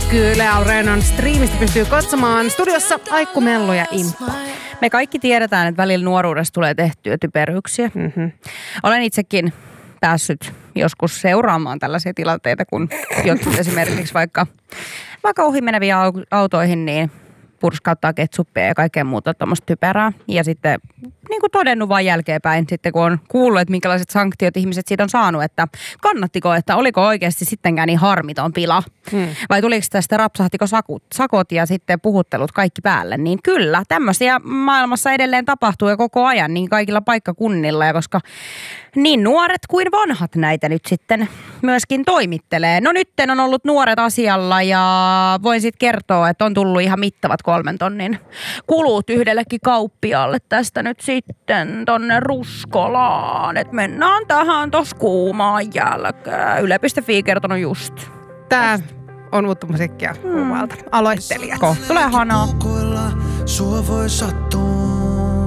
Kaikki Yle Areenan striimistä pystyy katsomaan. Studiossa Aikku, Mello ja Imppa. Me kaikki tiedetään, että välillä nuoruudessa tulee tehtyä typeryyksiä. Olen itsekin päässyt joskus seuraamaan tällaisia tilanteita, kun jotkut esimerkiksi vaikka ohi meneviä autoihin, niin purskauttaa ketsuppia ja kaikkea muuta tuommoista typerää. Ja sitten niin kuin todennut vaan jälkeenpäin, sitten kun on kuullut, että minkälaiset sanktiot ihmiset siitä on saanut, että kannattiko, että oliko oikeasti sittenkään niin harmiton pila. Vai tuliko tästä rapsahtiko sakot ja sitten puhuttelut kaikki päälle. Niin kyllä, tämmöisiä maailmassa edelleen tapahtuu ja koko ajan niin kaikilla paikkakunnilla. Ja koska niin nuoret kuin vanhat näitä nyt sitten myöskin toimittelee. No nytten on ollut nuoret asialla ja voin sitten kertoa, että on tullut ihan mittavat 3 tonnin kulut yhdellekin kauppiaalle tästä nyt sitten tonne Ruskolaan. Että mennään tähän tos kuumaan jälkeen. Yle.fi kertonut just. Tää on uutta musiikkia kuumalta. Aloittelijat. Tulee Hanaa. Sua voi sattua.